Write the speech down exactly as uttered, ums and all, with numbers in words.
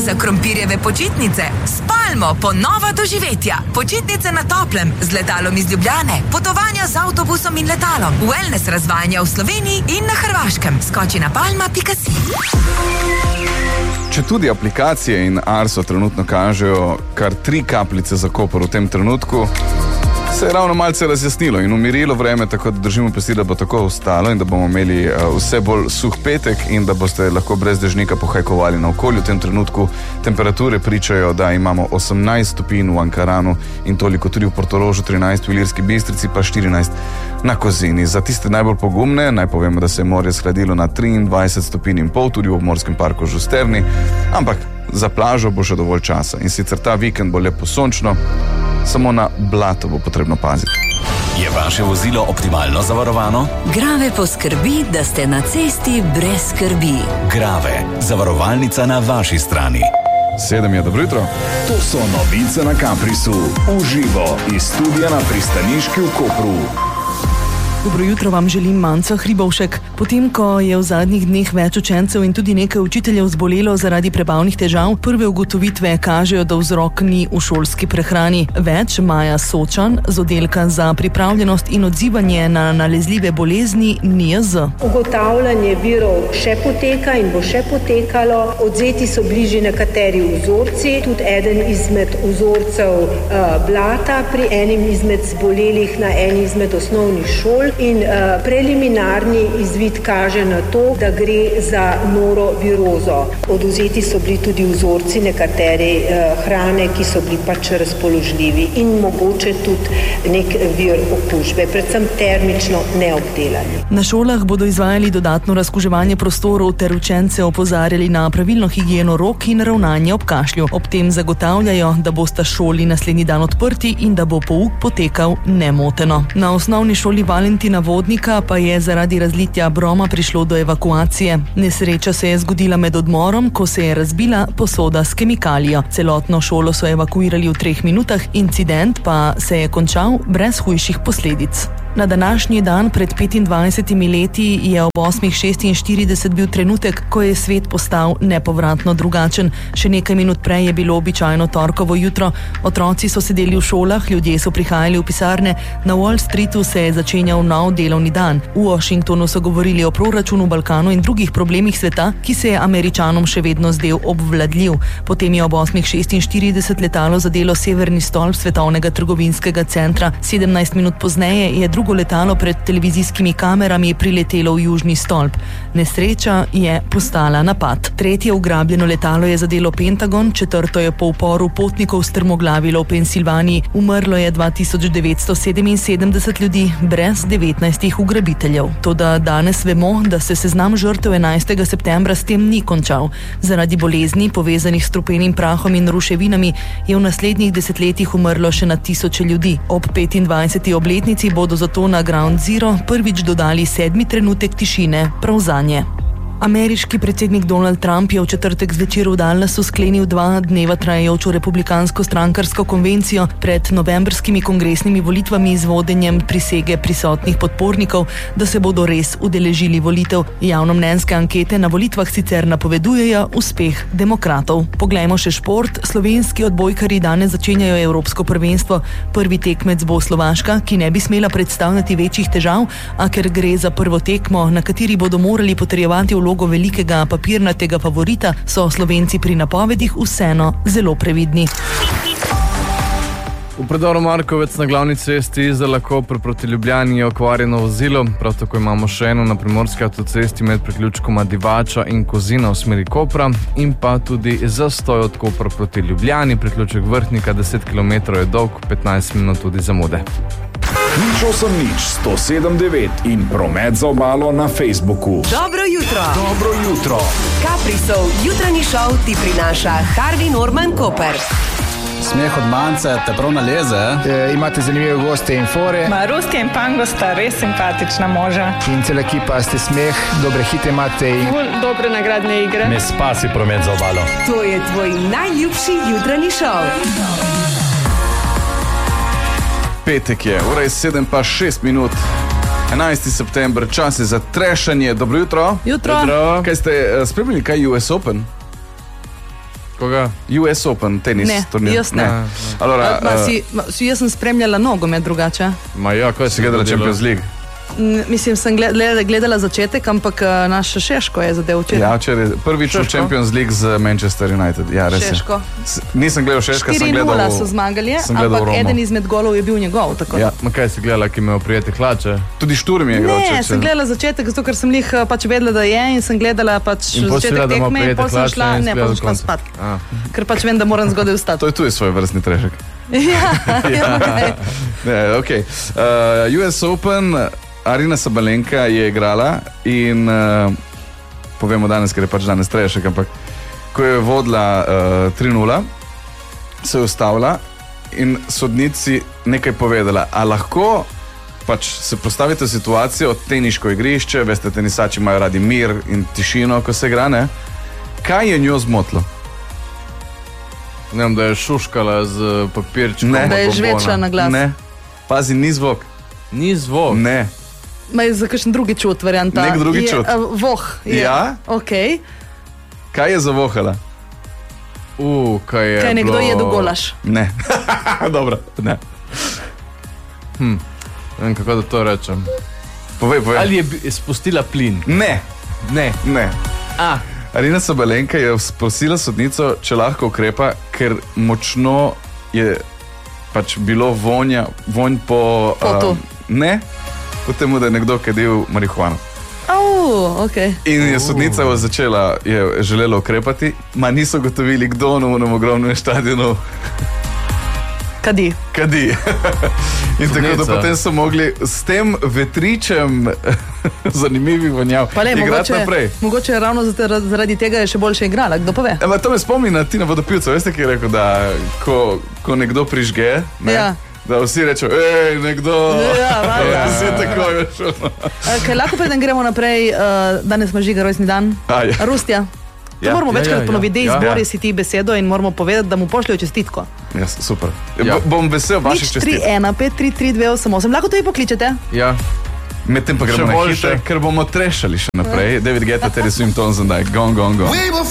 za krompirjeve počitnice. Spalmo, ponova doživetja. Počitnice na toplem, z letalom iz Ljubljane. Potovanja z avtobusom in letalom. Wellness razvajanja v Sloveniji in na Hrvaškem. Skoči na palma pika si. Če tudi aplikacije in Arso trenutno kažejo kar tri kapljice za Koper v tem trenutku, se je ravno malce razjasnilo in umirilo vreme, tako da držimo pesti, da bo tako ostalo in da bomo imeli uh, vse bolj suh petek in da boste lahko brez dežnika pohajkovali na okolju. V tem trenutku temperature pričajo, da imamo osemnajst stopinj v Ankaranu in toliko tudi v Portorožu, trinajst v Ilirski Bistrici, pa štirinajst na Kozini. Za tiste najbolj pogumne naj povemo, da se je morje shladilo na triindvajset stopinj in pol, tudi v obmorskem parku Žusterni, ampak za plažo bo še dovolj časa in sicer ta vikend bo lepo sončno, samo na blato bo potrebno paziti. Je vaše vozilo optimalno zavarovano? Grave poskrbi, da ste na cesti brez skrbi. Grave, zavarovalnica na vaši strani. Sedem je, dobro jutro. To so novice na Caprisu. Uživo iz studia na pristaniški v Kopru. Dobro jutro vam želim Manca Hribovšek. Potem, ko je v zadnjih dneh več učencev in tudi nekaj učiteljev zbolelo zaradi prebavnih težav, prve ugotovitve kažejo, da vzrok ni v šolski prehrani. Več Maja Sočan z oddelka za pripravljenost in odzivanje na nalezljive bolezni N I J Z. Ugotavljanje virov še poteka in bo še potekalo. Odzeti so bližje nekateri vzorci, tudi eden izmed vzorcev uh, blata pri enim izmed zbolelih na eni izmed osnovnih šol. In uh, preliminarni izvid kaže na to, da gre za norovirozo. Odvzeti so bili tudi vzorci nekatere uh, hrane, ki so bili pač razpoložljivi in mogoče tudi nek vir okužbe, predvsem termično neobdelani. Na šolah bodo izvajali dodatno razkuževanje prostorov ter učence opozarjali na pravilno higieno rok in ravnanje ob kašlju. Ob tem zagotavljajo, da bosta šoli naslednji dan odprti in da bo pouk potekal nemoteno. Na osnovni šoli Valentina Vodnika pa je zaradi razlitja broma prišlo do evakuacije. Nesreča se je zgodila med odmorom, ko se je razbila posoda s kemikalijo. Celotno šolo so evakuirali v treh minutah, incident pa se je končal brez hujših posledic. Na današnji dan pred petindvajsetimi leti je ob osmih šestinštirideset bil trenutek, ko je svet postal nepovratno drugačen. Še nekaj minut prej je bilo običajno torkovo jutro. Otroci so sedeli v šolah, ljudje so prihajali v pisarne, na Wall Streetu se je začenjal nov delovni dan. V Washingtonu so govorili o proračunu, Balkanu in drugih problemih sveta, ki se je Američanom še vedno zdel obvladljiv. Potem je ob osmih šestinštirideset letalo zadelo severni stolp Svetovnega trgovinskega centra. sedemnajst minut pozneje je drugo letalo pred televizijskimi kamerami priletelo v južni stolp. Nesreča je postala napad. Tretje ugrabljeno letalo je zadelo Pentagon, četrto je po uporu potnikov strmoglavilo v Pensilvaniji. Umrlo je dva tisoč devetsto sedeminsedemdeset ljudi, brez devetnajstih ugrabiteljev. Toda danes vemo, da se seznam žrtev enajstega septembra s tem ni končal. Zaradi bolezni, povezanih s strupenim prahom in ruševinami, je v naslednjih desetletjih umrlo še na tisoče ljudi. Ob petindvajseti obletnici bodo zato na Ground Zero prvič dodali sedmi trenutek tišine prav zanje. Ameriški predsednik Donald Trump je v četrtek zvečer v Dallasu sklenil dva dneva trajajočo republikansko strankarsko konvencijo pred novembrskimi kongresnimi volitvami z vodenjem prisege prisotnih podpornikov, da se bodo res udeležili volitev. Javnomnenjske ankete na volitvah sicer napovedujejo uspeh demokratov. Poglejmo še šport. Slovenski odbojkarji danes začenjajo evropsko prvenstvo. Prvi tekmec bo Slovaška, ki ne bi smela predstavljati večjih težav, a ker gre za prvo tekmo, na kateri bodo morali potrjevati vlogo velikega papirnatega favorita, so Slovenci pri napovedih vseeno zelo previdni. V predoru Markovec na glavni cesti Izola-Koper proti Ljubljani je okvarjeno vozilo, prav tako imamo še eno na primorski avtocesti med priključkoma Divača in Kozina v smeri Kopra in pa tudi zastoj od Kopra proti Ljubljani, priključek Vrhnika deset kilometrov je dolg, petnajst minut tudi zamude. Nič osem nič, sto sedem devet in promet za obalo na Facebooku. Dobro jutro. Dobro jutro. Caprisov jutranji šov ti prinaša Harvey Norman Koper. Smeh od Mance te prav naleze. E, imate zanimive goste in fore. Ma, Ruski in Pango sta res simpatična moža. In cela ekipa ste smeh, dobre hite imate in... Ful dobre nagradne igre. Ne spasi promet za obalo. To je tvoj najljubši jutranji šov. Petek je, ura je sedem pa šest minut. enajsti september, čas je za trešanje. Dobro jutro. Jutro. Jutro. Kaj ste uh, spremljali, kaj U S Open? Koga? U S Open, tenis. Ne, turnir. jaz ne. ne. Allora, Ma, uh, si, ma, si, jaz sem spremljala nogomet drugače. Ma ja, kaj si gledala Champions League? N- Mislim, sem gled- gledala začetek, ampak uh, naš Šeško je zadev včeraj. Ja, včeraj prvič v Champions League z Manchester United. Ja, res je. Šeško. S- Nisem gledal Šeška, sem štiri gledal... nula so zmagali, sem gledal ampak Romo. eden izmed golov je bil njegov. Tako. Ja, ma kaj si gledala, ki me oprijete hlače? Tudi Šturm je igral. Ne, če- sem gledala začetek, zato ker sem lih uh, pač vedela, da je in sem gledala pač In pol si začetek vedela, da ima tekme in prijete pol sem hlače šla, in si ne, gledala pol sem šla do konca. spat. A. Ker pač vem, da moram zgodaj vstati. To je tudi svoj vrstni trešek. ja, ja, okay. Ne, okay. uh, U S Open, Arina Sabalenka je igrala in uh, povemo danes, ker je pač danes trešek, ampak ko je vodila uh, tri nula, se je ustavila in sodnici nekaj povedala. A lahko pač se postavite v situacijo, teniško igrišče, veste, tenisači imajo radi mir in tišino, ko se igra, ne? Kaj je njo zmotilo? Ne vem, da je šuškala z papirčkom. Ne. Da je žvečala na glas. Ne, pazi, ni zvok. Ni zvok. Ne. Ma je za kakšen drugi čut varianta? Nek drugi je, čut. Uh, voh. Je. Ja? Okay. Kaj je zavohala? Uh, kaj je Kaj nekdo bilo... je dogolaš? Ne. Dobro, ne. Hm. Ne vem, kako da to rečem. Povej, povej. Ali je bi- spustila plin? Ne. Ne. Ne. A. Arina Sabalenka je prosila sodnico, če lahko ukrepa, ker močno je pač bilo vonja, vonj po... Potu. Um, ne, po temu, da je nekdo kadil marihuano. Oh, ok. In je sodnica uh. začela, je želela ukrepati, ma niso gotovili, kdo na onem ogromnem štadionu Kadi. kadi. In tako da Sodnica. potem so mogli s tem vetričem zanimivih vonjav Pa le, igrati mogoče, naprej. mogoče ravno zate- zaradi tega je še boljše igrala, kdo pove? Ema, to me spomni na Tina Vodopivca, veste, ki je rekel, da ko, ko nekdo prižge, ne, Ja. da vsi rečejo, hej, nekdo, Ja, valjda. vsi tako je šlo. Uh, kaj lahko preden gremo naprej, uh, danes ima Žiga rojstni dan. A, ja. Rustja. To Ja. moramo Ja, večkrat ja, ja. ponoviti, Ja. izbori Ja. si ti besedo in moramo povedati, da mu pošljajo čestitko. Ja, super. Ja. Bo, bom vesel vaših Nič tri čestitev. ena pet tri tri dve osem osem. Lahko to i pokličete. Ja. Medtem pa Še gremo na boljše. hitre, ker bomo trešali še naprej. David Guetta, Terry Swim, Tones and I, gong, gong, gong.